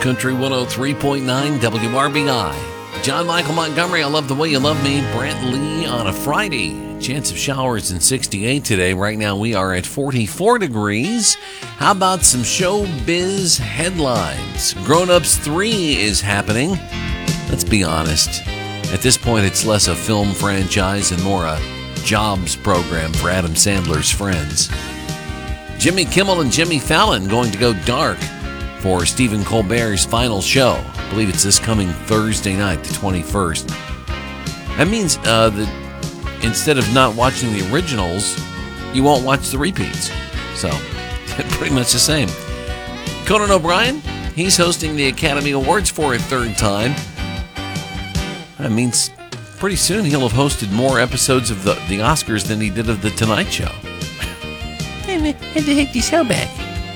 Country 103.9 WRBI. John Michael Montgomery, I Love the Way You Love Me. Brent Lee on a Friday. Chance of showers in 68 today. Right now we are at 44 degrees. How about some showbiz headlines? Grown Ups 3 is happening. Let's be honest. At this point, it's less a film franchise and more a jobs program for Adam Sandler's friends. Jimmy Kimmel and Jimmy Fallon going to go dark for Stephen Colbert's final show. I believe it's this coming Thursday night, the 21st. That means that instead of not watching the originals, you won't watch the repeats. So, pretty much the same. Conan O'Brien, he's hosting the Academy Awards for a third time. That means pretty soon he'll have hosted more episodes of the Oscars than he did of The Tonight Show. Had to take the show back.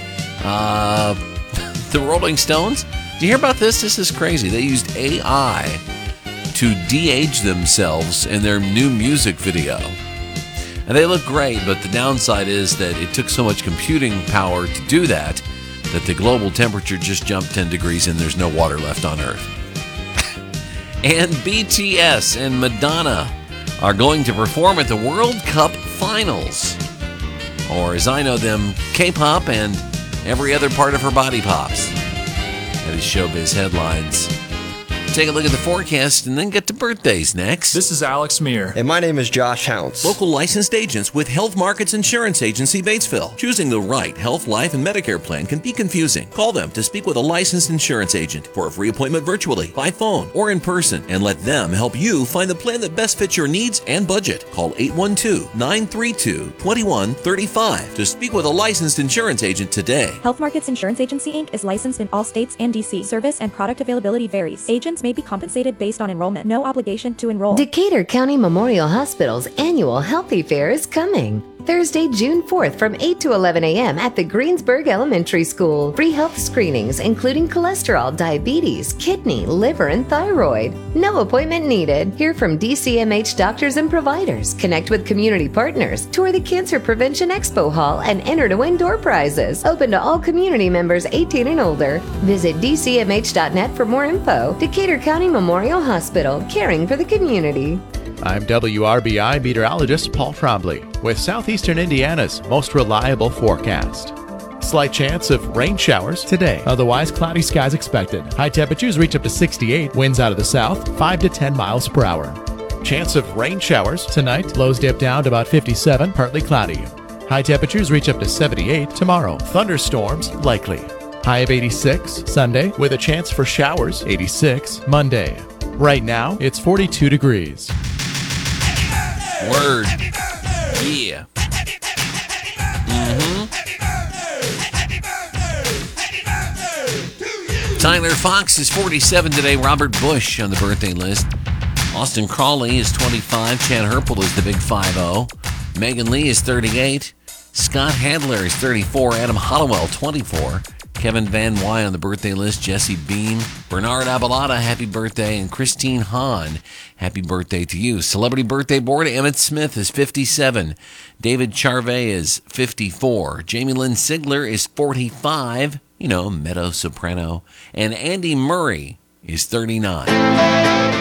The Rolling Stones. Did you hear about this? This is crazy. They used AI to de-age themselves in their new music video. And they look great, but the downside is that it took so much computing power to do that the global temperature just jumped 10 degrees and there's no water left on Earth. And BTS and Madonna are going to perform at the World Cup Finals. Or as I know them, K-pop and every other part of her body pops. That is showbiz headlines. Take a look at the forecast and then get to birthdays next. This is Alex Meir. And my name is Josh Hounce. Local licensed agents with Health Markets Insurance Agency, Batesville. Choosing the right health, life, and Medicare plan can be confusing. Call them to speak with a licensed insurance agent for a free appointment virtually, by phone, or in person, and let them help you find the plan that best fits your needs and budget. Call 812-932-2135 to speak with a licensed insurance agent today. Health Markets Insurance Agency, Inc. is licensed in all states and D.C. Service and product availability varies. Agents may be compensated based on enrollment. No obligation to enroll. Decatur County Memorial Hospital's annual Healthy Fair is coming. Thursday, June 4th from 8 to 11 a.m. at the Greensburg Elementary School. Free health screenings including cholesterol, diabetes, kidney, liver, and thyroid. No appointment needed. Hear from DCMH doctors and providers. Connect with community partners. Tour the Cancer Prevention Expo Hall and enter to win door prizes. Open to all community members 18 and older. Visit dcmh.net for more info. Decatur County Memorial Hospital, caring for the community. I'm WRBI meteorologist Paul Trombley with Southeastern Indiana's most reliable forecast. Slight chance of rain showers today. Otherwise, cloudy skies expected. High temperatures reach up to 68. Winds out of the south, 5 to 10 miles per hour. Chance of rain showers tonight. Lows dip down to about 57, partly cloudy. High temperatures reach up to 78 tomorrow. Thunderstorms likely. High of 86 Sunday with a chance for showers. 86 Monday. Right now, it's 42 degrees. Word. Yeah. Tyler Fox is 47 today. Robert Bush on the birthday list. Austin Crawley is 25. Chan Herpel is the big 5-0. Megan Lee is 38. Scott Handler is 34. Adam Hollowell, 24. Kevin Van Wy on the birthday list. Jesse Bean. Bernard Abalada, happy birthday. And Christine Hahn, happy birthday to you. Celebrity birthday board, Emmett Smith is 57. David Charvet is 54. Jamie Lynn Sigler is 45. You know, mezzo-soprano. And Andy Murray is 39.